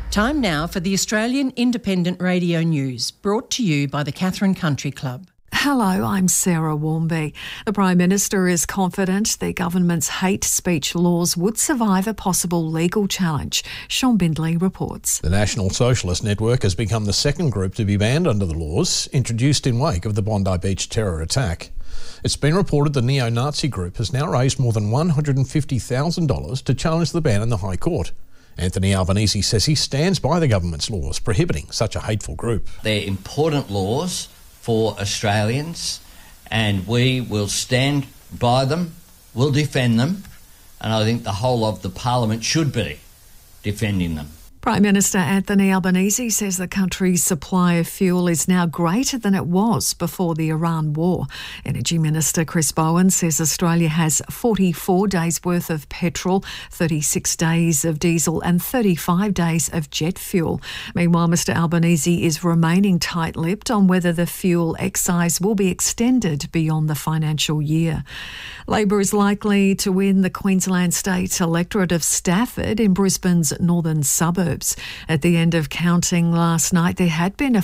Time now for the Australian Independent Radio News, brought to you by the Katherine Country Club. Hello, I'm Sarah Warmby. The Prime Minister is confident the government's hate speech laws would survive a possible legal challenge. Sean Bindley reports. The National Socialist Network has become the second group to be banned under the laws, introduced in wake of the Bondi Beach terror attack. It's been reported the neo-Nazi group has now raised more than $150,000 to challenge the ban in the High Court. Anthony Albanese says he stands by the government's laws prohibiting such a hateful group. They're important laws for Australians, and we will stand by them, we'll defend them, and I think the whole of the Parliament should be defending them. Prime Minister Anthony Albanese says the country's supply of fuel is now greater than it was before the Iran war. Energy Minister Chris Bowen says Australia has 44 days' worth of petrol, 36 days of diesel and 35 days of jet fuel. Meanwhile, Mr Albanese is remaining tight-lipped on whether the fuel excise will be extended beyond the financial year. Labor is likely to win the Queensland State electorate of Stafford in Brisbane's northern suburbs. At the end of counting last night, there had been a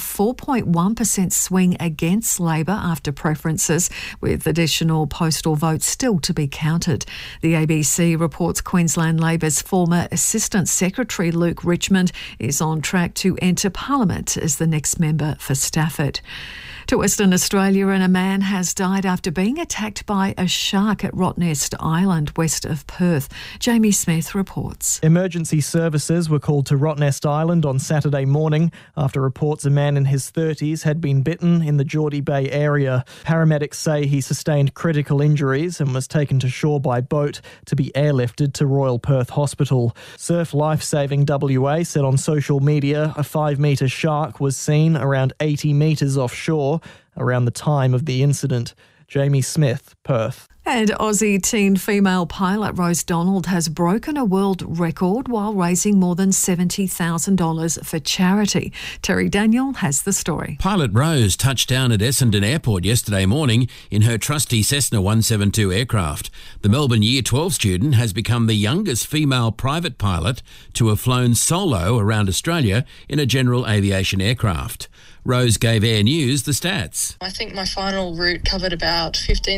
4.1% swing against Labor after preferences, with additional postal votes still to be counted. The ABC reports Queensland Labor's former Assistant Secretary Luke Richmond is on track to enter Parliament as the next member for Stafford. To Western Australia, and a man has died after being attacked by a shark at Rottnest Island, west of Perth. Jamie Smith reports. Emergency services were called to Rottnest Island on Saturday morning after reports a man in his 30s had been bitten in the Geordie Bay area. Paramedics say he sustained critical injuries and was taken to shore by boat to be airlifted to Royal Perth Hospital. Surf Lifesaving WA said on social media a 5-metre shark was seen around 80 metres offshore around the time of the incident. Jamie Smith, Perth. And Aussie teen female pilot Rose Donald has broken a world record while raising more than $70,000 for charity. Terry Daniel has the story. Pilot Rose touched down at Essendon Airport yesterday morning in her trusty Cessna 172 aircraft. The Melbourne Year 12 student has become the youngest female private pilot to have flown solo around Australia in a general aviation aircraft. Rose gave Air News the stats. I think my final route covered about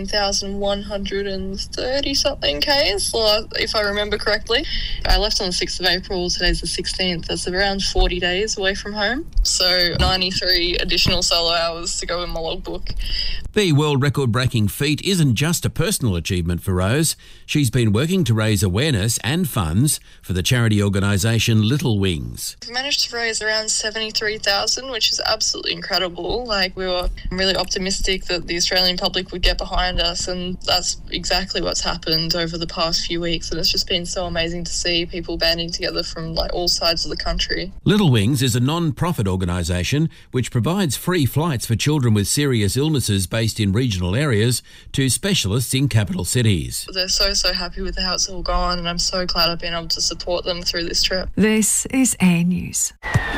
15,130-something Ks, if I remember correctly. I left on the 6th of April, today's the 16th. That's around 40 days away from home. So 93 additional solo hours to go in my logbook. The world record-breaking feat isn't just a personal achievement for Rose. She's been working to raise awareness and funds for the charity organisation Little Wings. We managed to raise around $73,000, which is absolutely incredible. We were really optimistic that the Australian public would get behind us, and that's exactly what's happened over the past few weeks, and it's just been so amazing to see people banding together from all sides of the country. Little Wings is a non-profit organisation which provides free flights for children with serious illnesses based in regional areas to specialists in capital cities. They're so happy with how it's all gone, and I'm so glad I've been able to support them through this trip. This is Air News.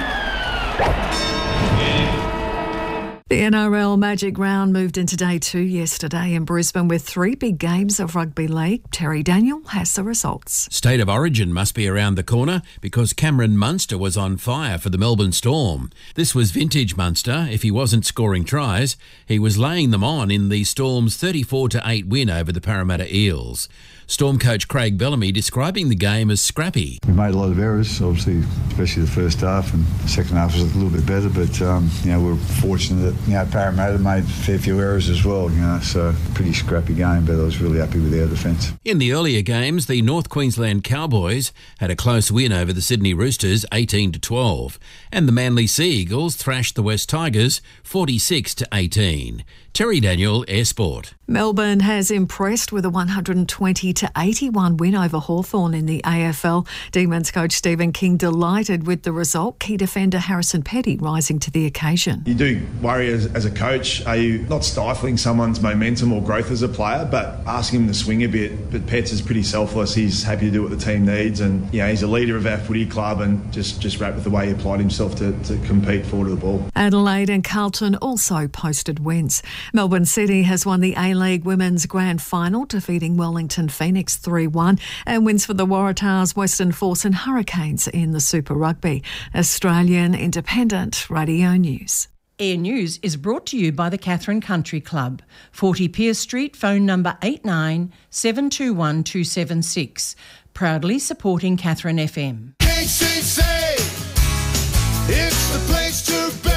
The NRL Magic Round moved into day 2 yesterday in Brisbane with 3 big games of rugby league. Terry Daniel has the results. State of origin must be around the corner because Cameron Munster was on fire for the Melbourne Storm. This was vintage Munster. If he wasn't scoring tries, he was laying them on in the Storm's 34-8 win over the Parramatta Eels. Storm coach Craig Bellamy describing the game as scrappy. We made a lot of errors, obviously, especially the first half, and the second half was a little bit better, but we're fortunate that Parramatta made a fair few errors as well. So pretty scrappy game, but I was really happy with our defence. In the earlier games, the North Queensland Cowboys had a close win over the Sydney Roosters 18-12, and the Manly Sea Eagles thrashed the West Tigers 46-18. Terry Daniel, Air Sport. Melbourne has impressed with a 120-81 win over Hawthorn in the AFL. Demons coach Stephen King delighted with the result. Key defender Harrison Petty rising to the occasion. You do worry as a coach, are you not stifling someone's momentum or growth as a player, but asking him to swing a bit. But Pets is pretty selfless. He's happy to do what the team needs, and he's a leader of our footy club, and just wrapped with the way he applied himself to compete forward of the ball. Adelaide and Carlton also posted wins. Melbourne City has won the A-League Women's Grand Final, defeating Wellington Phoenix 3-1, and wins for the Waratahs, Western Force and Hurricanes in the Super Rugby. Australian Independent Radio News. Air News is brought to you by the Catherine Country Club, 40 Pierce Street, phone number 89 721 276. Proudly supporting Catherine FM. KCC, it's the place to be.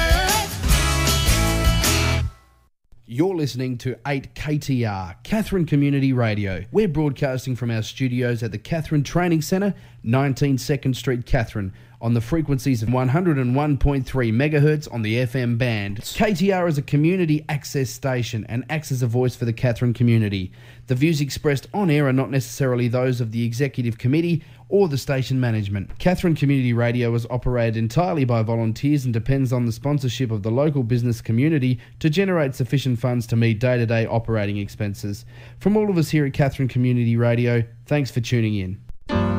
You're listening to 8KTR, Catherine Community Radio. We're broadcasting from our studios at the Catherine Training Centre, 19 2nd Street, Catherine, on the frequencies of 101.3 megahertz on the FM band. KTR is a community access station and acts as a voice for the Catherine community. The views expressed on air are not necessarily those of the Executive Committee or the station management. Catherine Community Radio is operated entirely by volunteers and depends on the sponsorship of the local business community to generate sufficient funds to meet day-to-day operating expenses. From all of us here at Catherine Community Radio, thanks for tuning in.